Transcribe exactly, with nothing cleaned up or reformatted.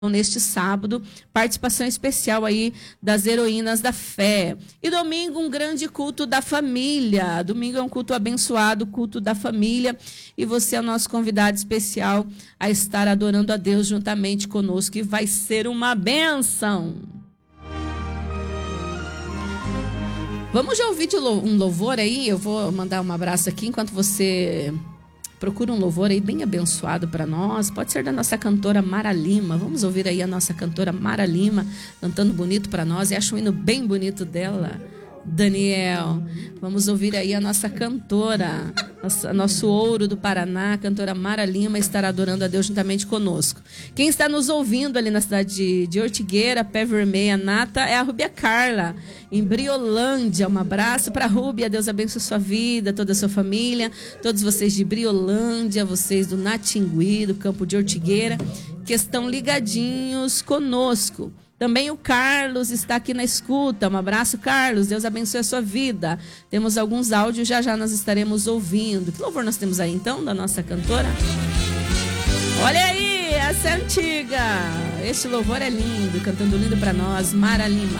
neste sábado, participação especial aí das heroínas da fé. E domingo, um grande culto da família. Domingo é um culto abençoado, culto da família. E você é o nosso convidado especial a estar adorando a Deus juntamente conosco. E vai ser uma bênção. Vamos já ouvir um louvor aí? Eu vou mandar um abraço aqui enquanto você... procura um louvor aí bem abençoado para nós. Pode ser da nossa cantora Mara Lima. Vamos ouvir aí a nossa cantora Mara Lima cantando bonito para nós. E acho um hino bem bonito dela, Daniel. Vamos ouvir aí a nossa cantora, nossa, nosso ouro do Paraná, a cantora Mara Lima, estará adorando a Deus juntamente conosco. Quem está nos ouvindo ali na cidade de, de Ortigueira, Pé Vermelha, Nata, é a Rúbia Carla, em Briolândia. Um abraço para a Rúbia. Deus abençoe a sua vida, toda a sua família, todos vocês de Briolândia, vocês do Natingui, do campo de Ortigueira, que estão ligadinhos conosco. Também o Carlos está aqui na escuta. Um abraço, Carlos. Deus abençoe a sua vida. Temos alguns áudios, já já nós estaremos ouvindo. Que louvor nós temos aí, então, da nossa cantora? Olha aí, essa é antiga. Este louvor é lindo, cantando lindo para nós, Mara Lima.